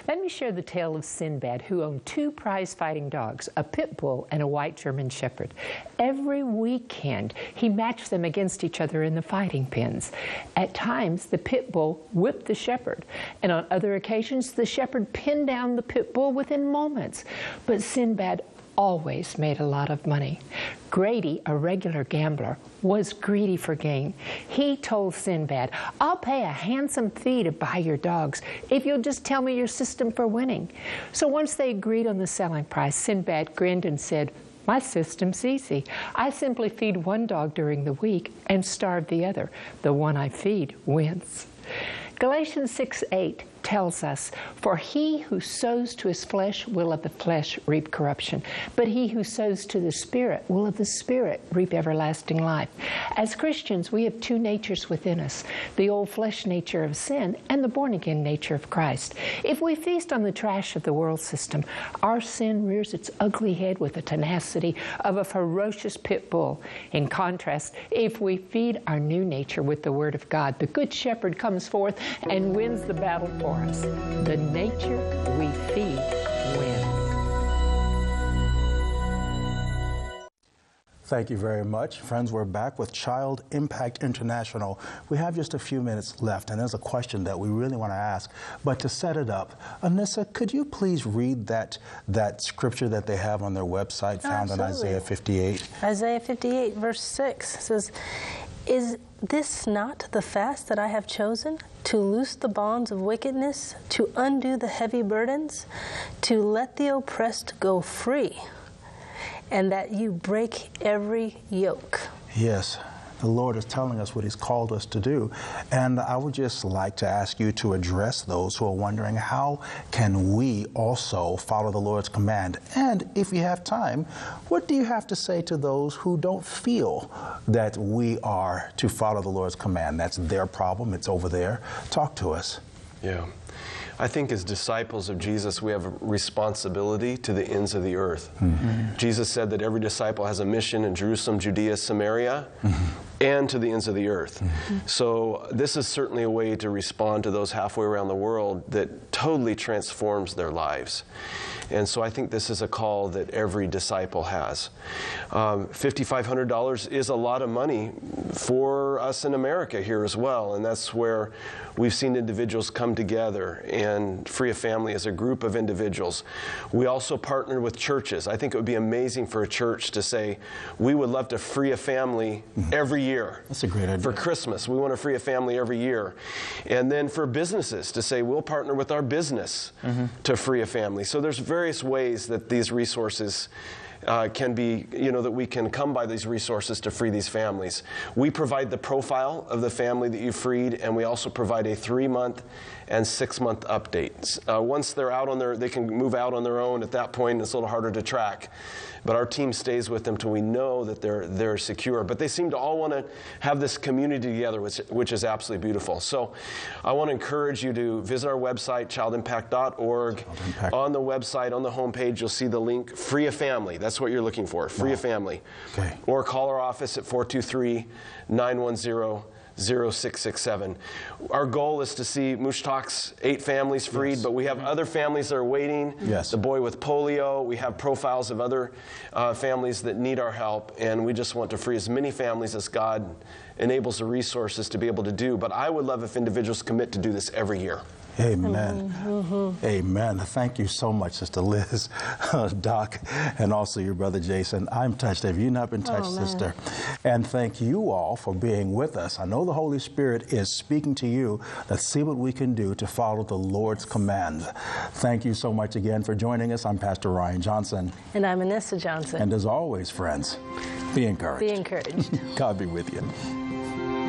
Let me share the tale of Sinbad, who owned 2 prize-fighting dogs, a pit bull and a white German shepherd. Every weekend, he matched them against each other in the fighting pens. At times, the pit bull whipped the shepherd, and on other occasions, the shepherd pinned down the pit bull within moments. But Sinbad always made a lot of money. Grady, a regular gambler, was greedy for gain. He told Sinbad, "I'll pay a handsome fee to buy your dogs if you'll just tell me your system for winning." So once they agreed on the selling price, Sinbad grinned and said, "My system's easy. I simply feed one dog during the week and starve the other. The one I feed wins." Galatians 6:8 tells us, "For he who sows to his flesh will of the flesh reap corruption, but he who sows to the Spirit will of the Spirit reap everlasting life." As Christians, we have 2 natures within us, the old flesh nature of sin and the born-again nature of Christ. If we feast on the trash of the world system, our sin rears its ugly head with the tenacity of a ferocious pit bull. In contrast, if we feed our new nature with the Word of God, the Good Shepherd comes forth and wins the battle for us. The nature we feed wins. Thank you very much. Friends, we're back with Child Impact International. We have just a few minutes left, and there's a question that we really want to ask. But to set it up, Anissa, could you please read that scripture that they have on their website found in Isaiah 58? Isaiah 58, verse 6 says, "Is this not the fast that I have chosen? To loose the bonds of wickedness, to undo the heavy burdens, to let the oppressed go free, and that you break every yoke." Yes, the Lord is telling us what He's called us to do. And I would just like to ask you to address those who are wondering, how can we also follow the Lord's command? And if you have time, what do you have to say to those who don't feel that we are to follow the Lord's command? That's their problem. It's over there. Talk to us. Yeah. I think as disciples of Jesus, we have a responsibility to the ends of the earth. Mm-hmm. Jesus said that every disciple has a mission in Jerusalem, Judea, Samaria, and to the ends of the earth. Mm-hmm. So this is certainly a way to respond to those halfway around the world that totally transforms their lives. And so I think this is a call that every disciple has. $5,500 is a lot of money for us in America here as well, and that's where we've seen individuals come together and free a family as a group of individuals. We also partner with churches. I think it would be amazing for a church to say, we would love to free a family every year. That's a great idea. For Christmas, we want to free a family every year. And then for businesses to say, we'll partner with our business to free a family. So there's various ways that these resources can be, that we can come by these resources to free these families. We provide the profile of the family that you freed, and we also provide a 3-month and 6-month updates. Once they're out they can move out on their own. At that point, it's a little harder to track. But our team stays with them till we know that they're secure. But they seem to all want to have this community together, which is absolutely beautiful. So I want to encourage you to visit our website, childimpact.org. On the website, on the homepage, you'll see the link, Free a Family. That's what you're looking for, Free a Family. Okay. Or call our office at 423-910-0667. Our goal is to see Mushtaq's 8 families freed, but we have other families that are waiting. Yes. The boy with polio. We have profiles of other families that need our help, and we just want to free as many families as God enables the resources to be able to do. But I would love if individuals commit to do this every year. Amen. Amen. Thank you so much, Sister Liz, Doc, and also your brother Jason. I'm touched. Have you not been touched, sister? And thank you all for being with us. I know the Holy Spirit is speaking to you. Let's see what we can do to follow the Lord's commands. Thank you so much again for joining us. I'm Pastor Ryan Johnson. And I'm Anissa Johnson. And as always, friends, be encouraged. Be encouraged. God be with you.